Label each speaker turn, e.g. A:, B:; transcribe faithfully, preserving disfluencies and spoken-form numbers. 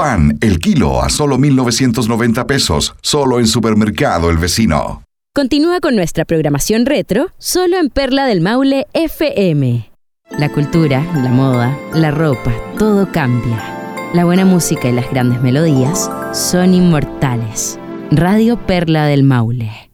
A: Pan, el kilo a solo mil novecientos noventa pesos, solo en Supermercado El Vecino.
B: Continúa con nuestra programación retro, solo en Perla del Maule F M. La cultura, la moda, la ropa, todo cambia. La buena música y las grandes melodías son inmortales. Radio Perla del Maule.